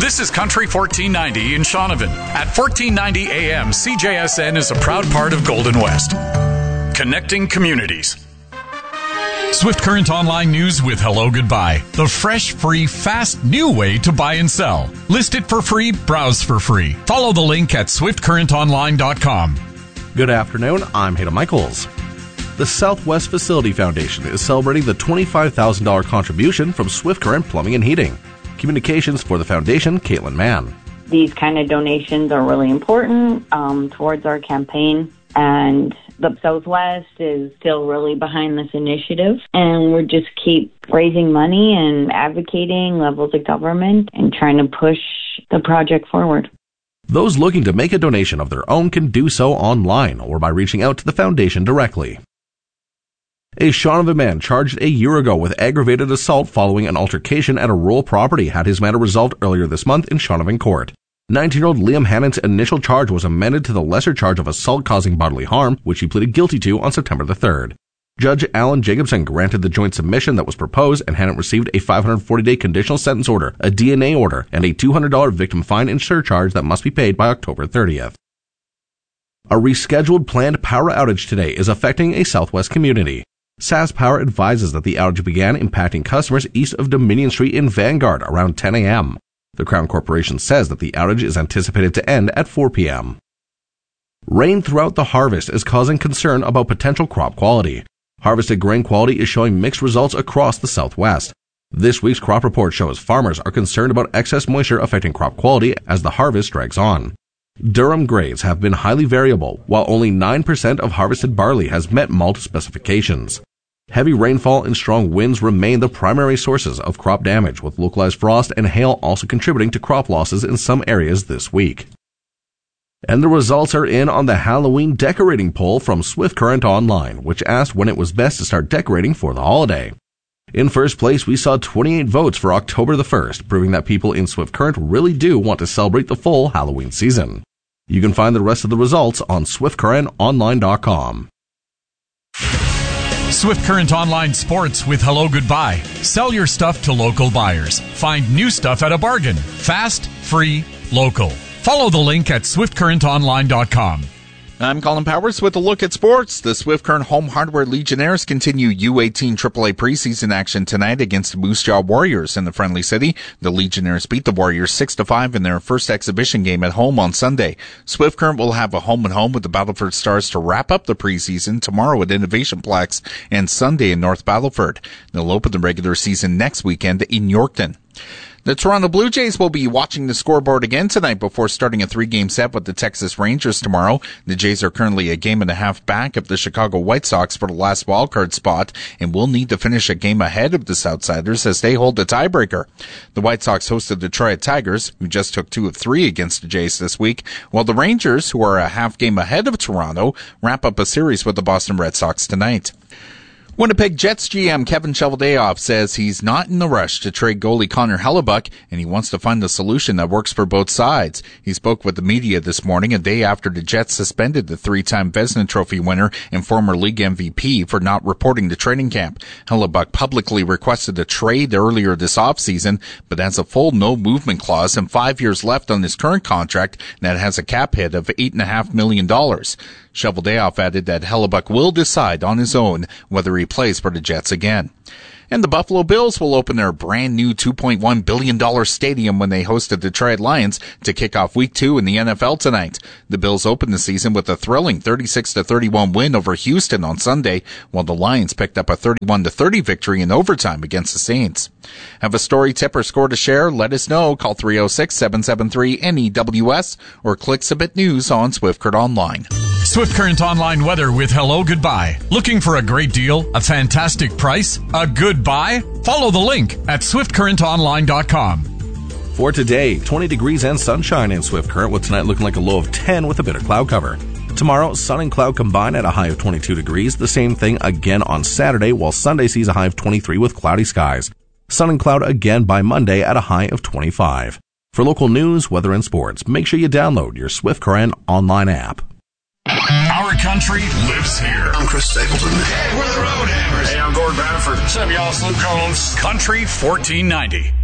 This is Country 1490 in Shaunavon. At 1490 AM, CJSN is a proud part of Golden West. Connecting communities. Swift Current Online News with Hello Goodbye. The fresh, free, fast, new way to buy and sell. List it for free, browse for free. Follow the link at swiftcurrentonline.com. Good afternoon, I'm Hayden Michaels. The Southwest Facility Foundation is celebrating the $25,000 contribution from Swift Current Plumbing and Heating. Communications for the foundation, Caitlin Mann. These kind of donations are really important towards our campaign, and the Southwest is still really behind this initiative, and we're just keep raising money and advocating levels of government and trying to push the project forward. Those looking to make a donation of their own can do so online or by reaching out to the foundation directly. A Shaunavon man charged a year ago with aggravated assault following an altercation at a rural property had his matter resolved earlier this month in Shaunavon Court. 19-year-old Liam Hannon's initial charge was amended to the lesser charge of assault causing bodily harm, which he pleaded guilty to on September the 3rd. Judge Alan Jacobson granted the joint submission that was proposed, and Hannon received a 540-day conditional sentence order, a DNA order, and a $200 victim fine and surcharge that must be paid by October 30th. A rescheduled planned power outage today is affecting a Southwest community. SAS Power advises that the outage began impacting customers east of Dominion Street in Vanguard around 10 a.m. The Crown Corporation says that the outage is anticipated to end at 4 p.m. Rain throughout the harvest is causing concern about potential crop quality. Harvested grain quality is showing mixed results across the Southwest. This week's crop report shows farmers are concerned about excess moisture affecting crop quality as the harvest drags on. Durum grades have been highly variable, while only 9% of harvested barley has met malt specifications. Heavy rainfall and strong winds remain the primary sources of crop damage, with localized frost and hail also contributing to crop losses in some areas this week. And the results are in on the Halloween decorating poll from Swift Current Online, which asked when it was best to start decorating for the holiday. In first place, we saw 28 votes for October the 1st, proving that people in Swift Current really do want to celebrate the full Halloween season. You can find the rest of the results on swiftcurrentonline.com. Swift Current Online Sports with Hello Goodbye. Sell your stuff to local buyers. Find new stuff at a bargain. Fast, free, local. Follow the link at swiftcurrentonline.com. I'm Colin Powers with a look at sports. The Swift Current Home Hardware Legionnaires continue U18 AAA preseason action tonight against the Moose Jaw Warriors in the Friendly City. The Legionnaires beat the Warriors 6-5 in their first exhibition game at home on Sunday. Swift Current will have a home-and-home with the Battleford Stars to wrap up the preseason tomorrow at Innovation Plex and Sunday in North Battleford. They'll open the regular season next weekend in Yorkton. The Toronto Blue Jays will be watching the scoreboard again tonight before starting a 3-game set with the Texas Rangers tomorrow. The Jays are currently a game and a half back of the Chicago White Sox for the last wildcard spot and will need to finish a game ahead of the Southsiders as they hold the tiebreaker. The White Sox hosted the Detroit Tigers, who just took 2 of 3 against the Jays this week, while the Rangers, who are a half game ahead of Toronto, wrap up a series with the Boston Red Sox tonight. Winnipeg Jets GM Kevin Cheveldayoff says he's not in the rush to trade goalie Connor Hellebuyck, and he wants to find a solution that works for both sides. He spoke with the media this morning, a day after the Jets suspended the 3-time Vezina Trophy winner and former league MVP for not reporting to training camp. Hellebuyck publicly requested a trade earlier this offseason, but has a full no-movement clause and 5 years left on his current contract that has a cap hit of $8.5 million. Cheveldayoff added that Hellebuyck will decide on his own whether he plays for the Jets again. And the Buffalo Bills will open their brand new $2.1 billion stadium when they host the Detroit Lions to kick off Week 2 in the NFL tonight. The Bills opened the season with a thrilling 36-31 win over Houston on Sunday, while the Lions picked up a 31-30 victory in overtime against the Saints. Have a story, tip, or score to share? Let us know. Call 306-773-NEWS or click Submit News on Swift Current Online. Swift Current Online weather with Hello Goodbye. Looking for a great deal, a fantastic price, a good buy? Follow the link at swiftcurrentonline.com. For today, 20 degrees and sunshine in Swift Current, with tonight looking like a low of 10 with a bit of cloud cover. Tomorrow, sun and cloud combine at a high of 22 degrees. The same thing again on Saturday, while Sunday sees a high of 23 with cloudy skies. Sun and cloud again by Monday at a high of 25. For local news, weather, and sports, make sure you download your Swift Current online app. Our country lives here. I'm Chris Stapleton. Hey, we're the Road Hammers. Hey, I'm Gord Bradford. What's up, y'all? It's Luke Combs. Country 1490.